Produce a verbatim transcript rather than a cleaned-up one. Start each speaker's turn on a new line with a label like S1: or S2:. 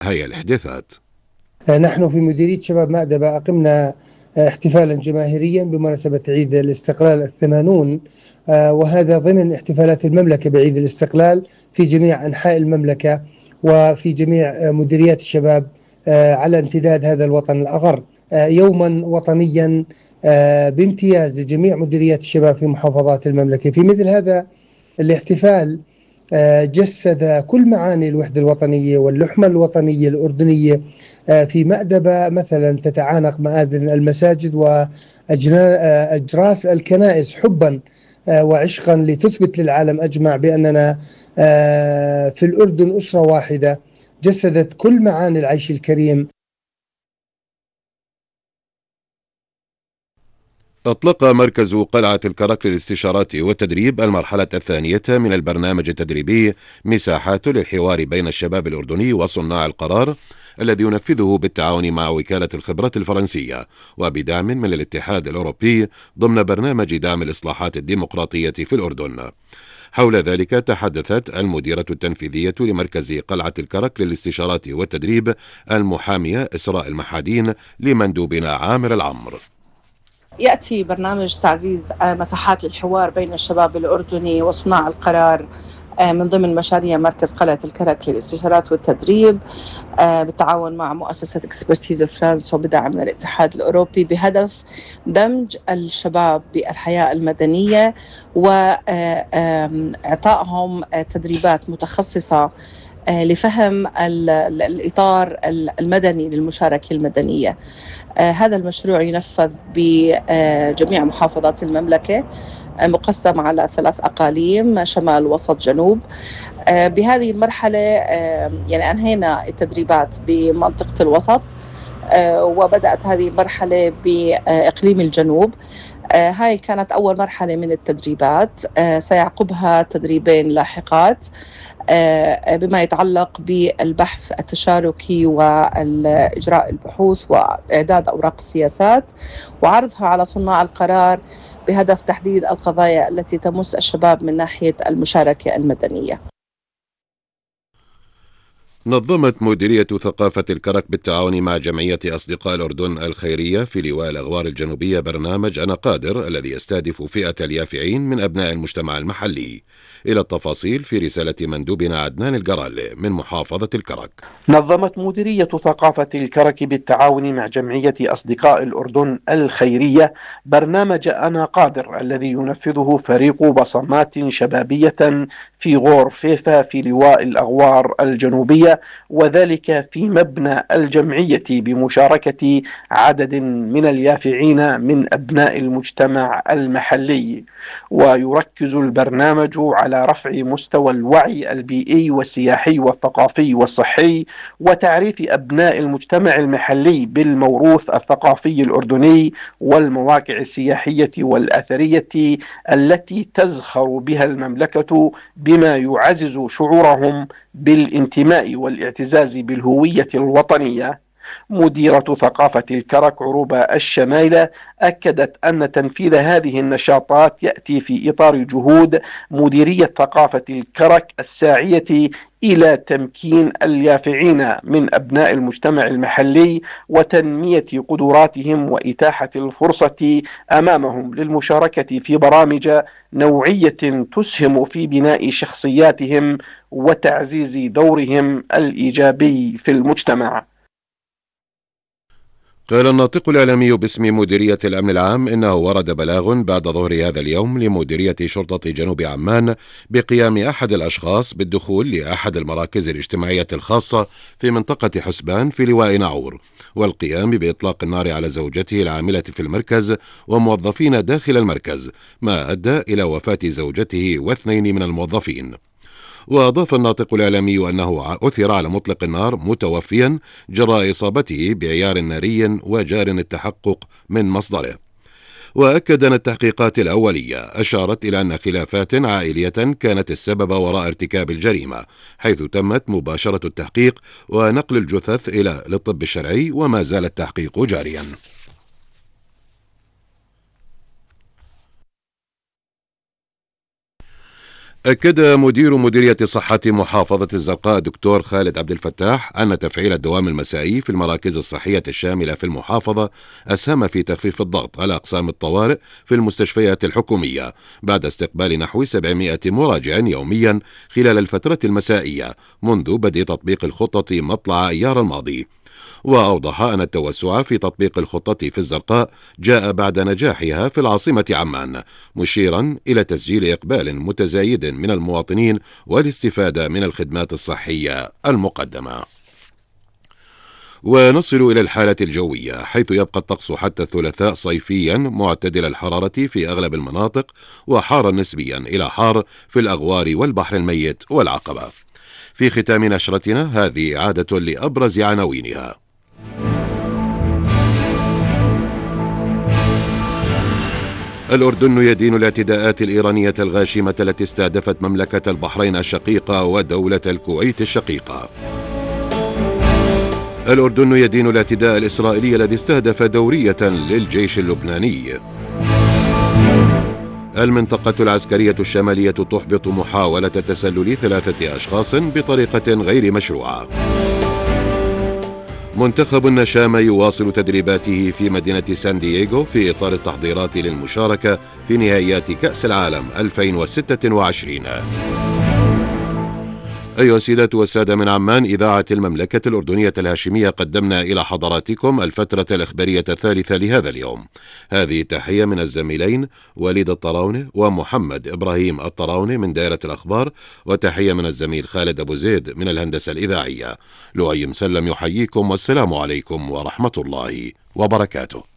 S1: هي الاحداثات.
S2: نحن في مديرية شباب مأدبة أقمنا احتفالا جماهيريا بمناسبة عيد الاستقلال الثمانون، وهذا ضمن احتفالات المملكة بعيد الاستقلال في جميع أنحاء المملكة وفي جميع مديريات الشباب على امتداد هذا الوطن الأغر، يوما وطنيا بامتياز لجميع مديريات الشباب في محافظات المملكة. في مثل هذا الاحتفال جسد كل معاني الوحدة الوطنية واللحمة الوطنية الأردنية في مأدبة، مثلا تتعانق مآذن المساجد وأجراس الكنائس حبا وعشقا لتثبت للعالم أجمع بأننا في الأردن أسرة واحدة جسدت كل معاني العيش الكريم.
S1: أطلق مركز قلعة الكرك للاستشارات والتدريب المرحلة الثانية من البرنامج التدريبي مساحات للحوار بين الشباب الأردني وصناع القرار، الذي ينفذه بالتعاون مع وكالة الخبرات الفرنسية وبدعم من الاتحاد الأوروبي ضمن برنامج دعم الإصلاحات الديمقراطية في الأردن. حول ذلك تحدثت المديرة التنفيذية لمركز قلعة الكرك للاستشارات والتدريب المحامية إسراء المحادين لمندوبنا عامر العمر.
S3: يأتي برنامج تعزيز مساحات الحوار بين الشباب الأردني وصناع القرار من ضمن مشاريع مركز قلعة الكرك للاستشارات والتدريب بالتعاون مع مؤسسة اكسبرتيز فرانس وبدعم من الاتحاد الأوروبي، بهدف دمج الشباب بالحياة المدنية وإعطائهم تدريبات متخصصة لفهم الإطار المدني للمشاركة المدنية. هذا المشروع ينفذ بجميع محافظات المملكة، مقسم على ثلاث أقاليم: شمال، وسط، جنوب. بهذه المرحلة يعني أنهينا التدريبات بمنطقة الوسط، وبدأت هذه المرحلة بإقليم الجنوب. هاي كانت أول مرحلة من التدريبات، سيعقبها تدريبين لاحقات بما يتعلق بالبحث التشاركي وإجراء البحوث وإعداد أوراق السياسات وعرضها على صناع القرار بهدف تحديد القضايا التي تمس الشباب من ناحية المشاركة المدنية.
S1: نظمت مديرية ثقافة الكرك بالتعاون مع جمعية أصدقاء الأردن الخيرية في لواء الأغوار الجنوبية برنامج أنا قادر، الذي يستهدف فئة اليافعين من أبناء المجتمع المحلي. إلى التفاصيل في رسالة مندوبنا عدنان القرال من محافظة الكرك.
S4: نظمت مديرية ثقافة الكرك بالتعاون مع جمعية أصدقاء الأردن الخيرية برنامج أنا قادر، الذي ينفذه فريق بصمات شبابية في غور فيفا في لواء الأغوار الجنوبية، وذلك في مبنى الجمعية بمشاركة عدد من اليافعين من أبناء المجتمع المحلي. ويركز البرنامج على رفع مستوى الوعي البيئي والسياحي والثقافي والصحي، وتعريف أبناء المجتمع المحلي بالموروث الثقافي الأردني والمواقع السياحية والأثرية التي تزخر بها المملكة، بما يعزز شعورهم بالانتماء والاعتزاز بالهوية الوطنية. مديرة ثقافة الكرك عروبة الشمايلة أكدت أن تنفيذ هذه النشاطات يأتي في إطار جهود مديرية ثقافة الكرك الساعية إلى تمكين اليافعين من أبناء المجتمع المحلي وتنمية قدراتهم وإتاحة الفرصة أمامهم للمشاركة في برامج نوعية تسهم في بناء شخصياتهم وتعزيز دورهم الإيجابي في المجتمع.
S1: قال الناطق الإعلامي باسم مديرية الأمن العام إنه ورد بلاغ بعد ظهر هذا اليوم لمديرية شرطة جنوب عمان بقيام أحد الأشخاص بالدخول لأحد المراكز الاجتماعية الخاصة في منطقة حسبان في لواء ناعور، والقيام بإطلاق النار على زوجته العاملة في المركز وموظفين داخل المركز، ما أدى إلى وفاة زوجته واثنين من الموظفين. وأضاف الناطق الإعلامي أنه أثر على مطلق النار متوفيا جراء إصابته بعيار ناري وجار التحقق من مصدره. وأكد أن التحقيقات الأولية أشارت إلى أن خلافات عائلية كانت السبب وراء ارتكاب الجريمة، حيث تمت مباشرة التحقيق ونقل الجثث إلى للطب الشرعي، وما زال التحقيق جاريا. أكد مدير مديرية صحة محافظة الزرقاء دكتور خالد عبد الفتاح أن تفعيل الدوام المسائي في المراكز الصحية الشاملة في المحافظة أسهم في تخفيف الضغط على أقسام الطوارئ في المستشفيات الحكومية بعد استقبال نحو سبعمائة مراجع يوميا خلال الفترة المسائية منذ بدء تطبيق الخطة مطلع أيار الماضي. وأوضح أن التوسع في تطبيق الخطة في الزرقاء جاء بعد نجاحها في العاصمة عمان، مشيرا إلى تسجيل إقبال متزايد من المواطنين والاستفادة من الخدمات الصحية المقدمة. ونصل إلى الحالة الجوية، حيث يبقى الطقس حتى الثلاثاء صيفيا معتدل الحرارة في أغلب المناطق، وحارا نسبيا إلى حار في الأغوار والبحر الميت والعقبة. في ختام نشرتنا هذه إعادة لأبرز عناوينها. الأردن يدين الاعتداءات الإيرانية الغاشمة التي استهدفت مملكة البحرين الشقيقة ودولة الكويت الشقيقة. الأردن يدين الاعتداء الإسرائيلي الذي استهدف دورية للجيش اللبناني. المنطقة العسكرية الشمالية تحبط محاولة تسلل ثلاثة أشخاص بطريقة غير مشروعة. منتخب النشامة يواصل تدريباته في مدينة سان دييغو في إطار التحضيرات للمشاركة في نهائيات كأس العالم ألفين وستة وعشرين. أيها السيدات والسادة، من عمان إذاعة المملكة الأردنية الهاشمية قدمنا إلى حضراتكم الفترة الإخبارية الثالثة لهذا اليوم. هذه تحية من الزميلين وليد الطراونة ومحمد إبراهيم الطراونة من دائرة الأخبار، وتحية من الزميل خالد أبو زيد من الهندسة الإذاعية. لؤي مسلم يحييكم، والسلام عليكم ورحمة الله وبركاته.